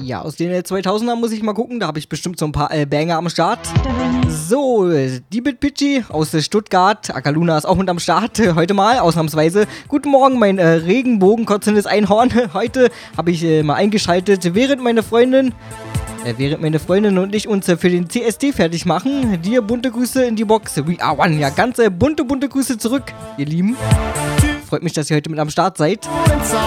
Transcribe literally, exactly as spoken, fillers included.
Ja, aus den zweitausender muss ich mal gucken, da habe ich bestimmt so ein paar äh, Banger am Start. So, die Bitpitchy aus äh, Stuttgart, Akaluna ist auch mit am Start, äh, heute mal, ausnahmsweise. Guten Morgen, mein äh, Regenbogen-kotzendes Einhorn. Heute habe ich äh, mal eingeschaltet, während meine Freundin... Äh, während meine Freundin und ich uns äh, für den C S D fertig machen. Dir bunte Grüße in die Box. We are one. Ja, ganz äh, bunte, bunte Grüße zurück, ihr Lieben. Freut mich, dass ihr heute mit am Start seid.